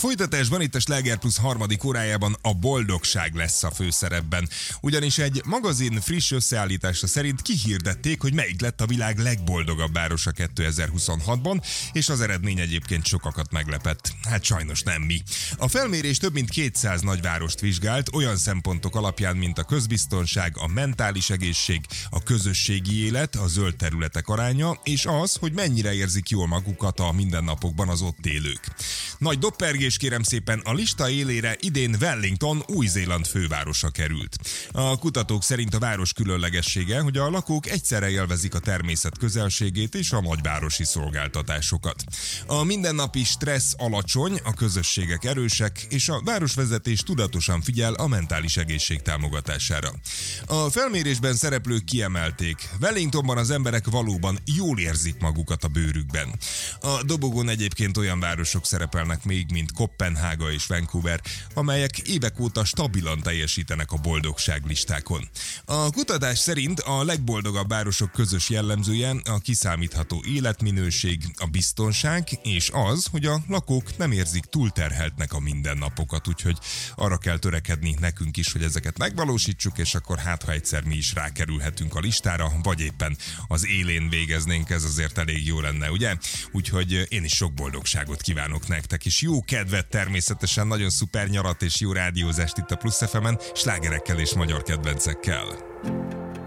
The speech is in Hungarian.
folytatásban itt a Sláger Plus harmadik órájában a boldogság lesz a főszerepben. Ugyanis egy magazin friss összeállítása szerint kihirdették, hogy melyik lett a világ legboldogabb városa 2026-ban, és az eredmény egyébként sokakat meglepett. Hát sajnos nem mi. A felmérés több mint 200 nagyvárost vizsgált olyan szempontok alapján, mint a közbiztonság, a mentális egészség, a közösségi élet, a zöld területek aránya, és az, hogy mennyire érzik jól magukat a mindennapokban az ott élők. Nagy doppergés, kérem szépen, a lista élére idén Wellington, Új-Zéland fővárosa került. A kutatók szerint a város különlegessége, hogy a lakók egyszerre élvezik a természet közelségét és a nagyvárosi szolgáltatásokat. A mindennapi stressz alacsony, a közösségek erősek, és a városvezetés tudatosan figyel a mentális egészség támogatására. A felmérésben szereplők kiemelték, Wellingtonban az emberek valóban jól érzik magukat a bőrükben. A dobogón egyébként olyan városok szerepelnek még, mint Koppenhága és Vancouver, amelyek évek óta stabilan teljesítenek a boldogságlistákon. A kutatás szerint a legboldogabb városok közös jellemzője a kiszámítható életminőség, a biztonság és az, hogy a lakók nem érzik túlterheltnek a mindennapokat, úgyhogy arra kell törekedni nekünk is, hogy ezeket megvalósítsuk, és akkor hát, ha egyszer mi is rákerülhetünk a listára, vagy éppen az élén végeznénk, ez azért elég jó lenne, ugye? Úgyhogy én is sok boldogságot kívánok nektek, és jó kedvet természetesen, nagyon szuper nyarat és jó rádiózást itt a Plusz FM-en, slágerekkel és magyar kedvencekkel.